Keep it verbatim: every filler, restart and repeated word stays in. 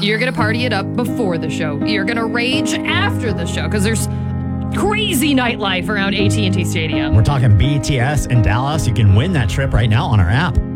You're going to party it up before the show. You're going to rage after the show because there's crazy nightlife around A T and T Stadium. We're talking B T S in Dallas. You can win that trip right now on our app.